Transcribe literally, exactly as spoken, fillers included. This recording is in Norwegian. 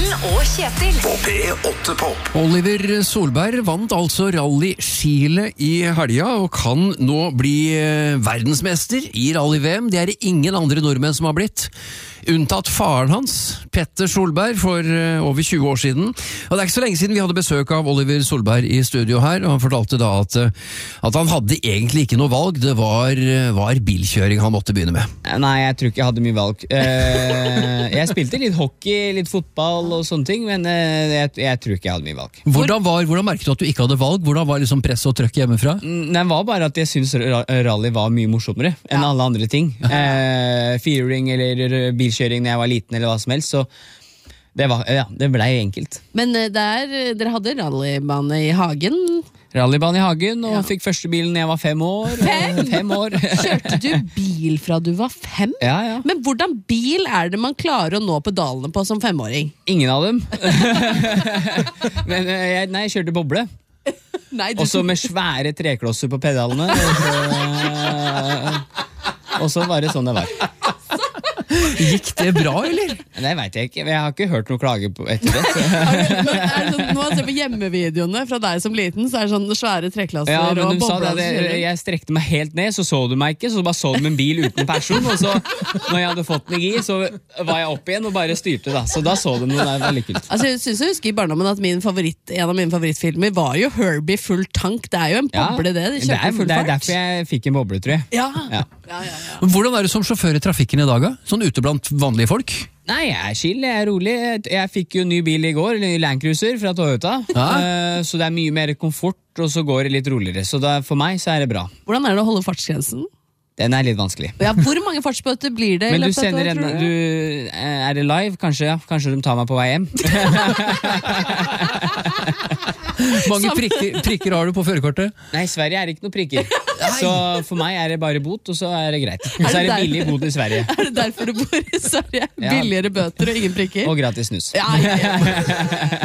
Morgen og Kjetil. På P åtte Pop. Oliver Solberg vant altså Rally Chile i helga, og kan nå bli verdensmester i Rally-V M. Det er det ingen andre nordmenn som har blitt. Unntatt faren hans, Petter Solberg, for over tjue år siden. Og det er ikke så lenge siden vi hadde besøk av Oliver Solberg i studio her, og han fortalte da at, at han hadde egentlig ikke noe valg, det var, var bilkjøring han måtte begynne med. Nei, jeg tror ikke jeg hadde mye valg. Jeg spilte litt hockey, litt fotball og sånne ting, men jeg, jeg tror ikke jeg hadde mye valg. Hvordan, var, hvordan merket du at du ikke hadde valg? Hvordan var liksom press og trøkk hjemmefra? Det var bare at jeg synes rally var mye morsommere enn ja. alle andre ting. Eh, Fearing eller bilkjøring når jeg var liten eller hva som helst, så det, var, ja, det ble enkelt. Men der, dere hadde rallybane i hagen? Rallybane i hagen, og ja. fikk første bilen når jeg var fem år. Fem? fem år. Kjørte du bil fra du var fem? Ja, ja. Men hvordan bil er det man klarer å nå pedalene på som femåring? Ingen av dem. Men jeg, nei, jeg kjørte boble. Nei, du... Også med svære treklosser på pedalene. Og så, og så var det sånn det var. Gikk det bra, eller? Nei, vet jeg ikke. Jeg har ikke hørt noe klage på etter det. Nå har jeg sett på hjemmevideoene fra deg som liten, så er det sånn svære treklasser ja, men og du sa bobler. det, jeg, jeg strekte meg helt ned, så så du meg ikke, så bare så du en bil uten person, og så, når jeg hadde fått den i gir, så var jeg opp igjen og bare styrte, da. Så da så du noe, det var veldig kult. Altså, jeg synes jeg husker i barndommen at min favoritt, en av mine favorittfilmer var jo Herbie Full Tank. Det er jo en boble, ja, det. De det, er, full det er derfor jeg fikk en boble, tror jeg. Ja. Ja. Ja, ja, ja. Hvordan er du som sjåfør i trafikken i dag, da? Sånn ute blant vanlige folk? Nei, jeg er chill, jeg er rolig. Jeg fikk jo en ny bil i går, en ny Land Cruiser fra Toyota. Ja. Uh, så det er mye mer komfort, og så går det litt roligere. Så da, for meg så er det bra. Hvordan er det å holde fartsgrensen? Den er litt vanskelig. Ja, hvor mange fartsbøter blir det? Men du sender en, du, er det live? Kanskje, ja. Kanskje de tar meg på vei hjem? Mange prikker, prikker har du på førerkortet? Nei, i Sverige er det ikke noe prikker. Så for meg er det bare bot, og så er det greit. Og så er det billig bot i Sverige. Er det derfor du bor i Sverige? Billigere bøter og ingen prikker? Og gratis snus. Ja, ja, ja.